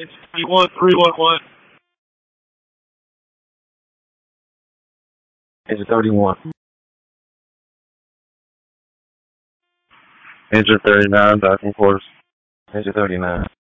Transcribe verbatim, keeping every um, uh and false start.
It's twenty-one, three one one. Engine thirty-one. Engine thirty-nine, back from course. Engine thirty-nine.